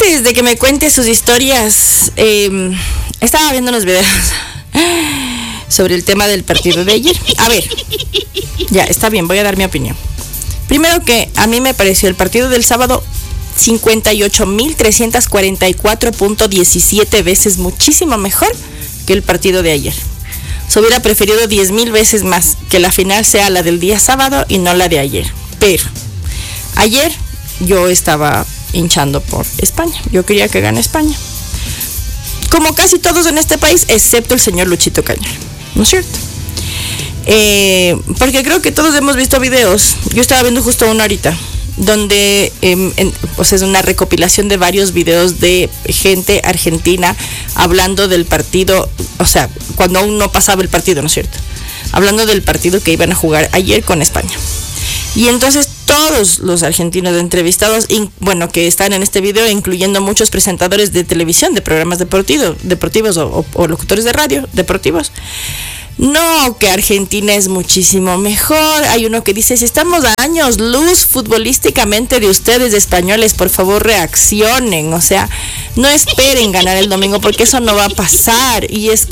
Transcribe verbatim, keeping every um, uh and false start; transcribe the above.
antes de que me cuente sus historias, eh, estaba viendo unos videos sobre el tema del partido de ayer. A ver, ya, está bien, voy a dar mi opinión. Primero que a mí me pareció el partido del sábado cincuenta y ocho mil trescientos cuarenta y cuatro punto diecisiete veces muchísimo mejor que el partido de ayer. Se hubiera preferido diez mil veces más que la final sea la del día sábado y no la de ayer. Pero ayer yo estaba hinchando por España. Yo quería que gane España. Como casi todos en este país, excepto el señor Luchito Cañal. ¿No es cierto? Eh, porque creo que todos hemos visto videos. Yo estaba viendo justo uno ahorita, donde eh, en, o sea, es una recopilación de varios videos de gente argentina hablando del partido, o sea, cuando aún no pasaba el partido, ¿no es cierto? Hablando del partido que iban a jugar ayer con España. Y entonces todos los argentinos entrevistados, in, bueno, que están en este video, incluyendo muchos presentadores de televisión, de programas deportivos, deportivos o, o, o locutores de radio deportivos, no, que Argentina es muchísimo mejor. Hay uno que dice, si estamos a años luz futbolísticamente de ustedes españoles, por favor reaccionen, o sea, no esperen ganar el domingo porque eso no va a pasar. Y es que